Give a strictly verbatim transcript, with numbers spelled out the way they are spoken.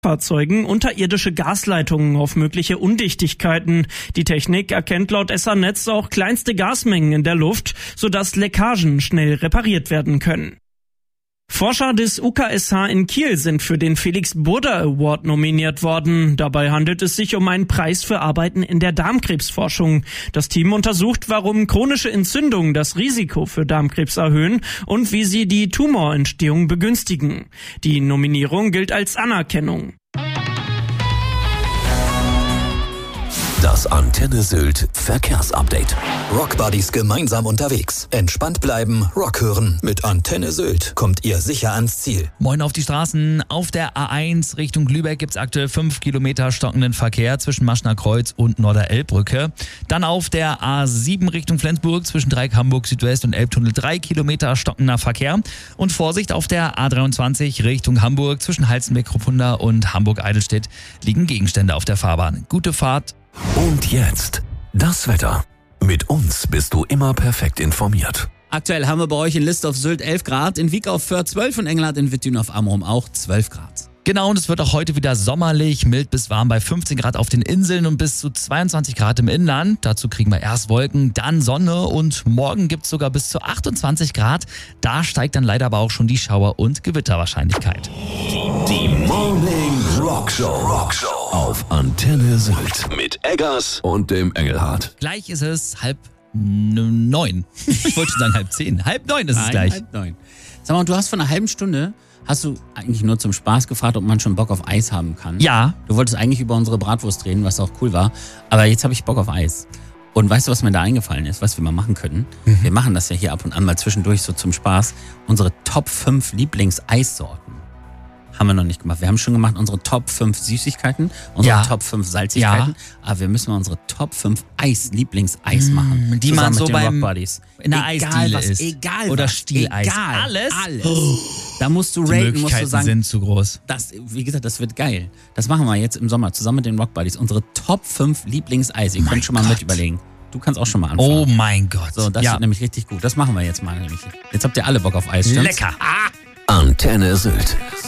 Fahrzeugen unterirdische Gasleitungen auf mögliche Undichtigkeiten. Die Technik erkennt laut S A-Netz auch kleinste Gasmengen in der Luft, sodass Leckagen schnell repariert werden können. Forscher des U K S H in Kiel sind für den Felix Burda Award nominiert worden. Dabei handelt es sich um einen Preis für Arbeiten in der Darmkrebsforschung. Das Team untersucht, warum chronische Entzündungen das Risiko für Darmkrebs erhöhen und wie sie die Tumorentstehung begünstigen. Die Nominierung gilt als Anerkennung. Das Antenne Sylt Verkehrsupdate. Rockbuddies gemeinsam unterwegs. Entspannt bleiben, Rock hören. Mit Antenne Sylt kommt ihr sicher ans Ziel. Moin auf die Straßen. Auf der A eins Richtung Lübeck gibt es aktuell fünf Kilometer stockenden Verkehr zwischen Maschner Kreuz und Norderelbbrücke. Dann auf der A sieben Richtung Flensburg zwischen Dreieck Hamburg Südwest und Elbtunnel drei Kilometer stockender Verkehr. Und Vorsicht auf der A dreiundzwanzig Richtung Hamburg zwischen Halstenbeck-Ruppunda und Hamburg-Eidelstedt liegen Gegenstände auf der Fahrbahn. Gute Fahrt. Und jetzt das Wetter. Mit uns bist du immer perfekt informiert. Aktuell haben wir bei euch in List auf Sylt elf Grad, in Wiek auf Föhr zwölf und Engelhardt in Wittdün auf Amrum auch zwölf Grad. Genau, und es wird auch heute wieder sommerlich, mild bis warm bei fünfzehn Grad auf den Inseln und bis zu zweiundzwanzig Grad im Inland. Dazu kriegen wir erst Wolken, dann Sonne und morgen gibt es sogar bis zu achtundzwanzig Grad. Da steigt dann leider aber auch schon die Schauer- und Gewitterwahrscheinlichkeit. Die Morning Rock Show. Rock Show auf Antenne Sylt mit Eggers und dem Engelhardt. Gleich ist es halb neun. Ich wollte schon sagen halb zehn. Halb neun ist es Nein, gleich. halb neun. Sag mal, du hast vor einer halben Stunde, hast du eigentlich nur zum Spaß gefragt, ob man schon Bock auf Eis haben kann? Ja. Du wolltest eigentlich über unsere Bratwurst reden, was auch cool war. Aber jetzt habe ich Bock auf Eis. Und weißt du, was mir da eingefallen ist, was wir mal machen können? Mhm. Wir machen das ja hier ab und an mal zwischendurch so zum Spaß. Unsere Top fünf Lieblings-Eissorten. Haben wir noch nicht gemacht. Wir haben schon gemacht unsere Top fünf Süßigkeiten, unsere Ja. Top fünf Salzigkeiten. Ja. Aber wir müssen mal unsere Top fünf Eis-Lieblings-Eis machen. die man Zusammen so mit den beim- Rockbuddies. in der Egal Eisdiele was, isst. Egal Oder was. Stieleis. Egal. Alles? Alles. Da musst du Die raten, musst du Möglichkeiten sagen, sind zu groß. das, wie gesagt, das wird geil. Das machen wir jetzt im Sommer zusammen mit den Rockbuddies. Unsere Top fünf Lieblings-Eis. Ihr Mein könnt schon mal Gott. mit überlegen. Du kannst auch schon mal anfangen. Oh mein Gott. So, das ja. wird nämlich richtig gut. Das machen wir jetzt mal. Nämlich. Jetzt habt ihr alle Bock auf Eis, stimmt's? Lecker. Antenne Sylt.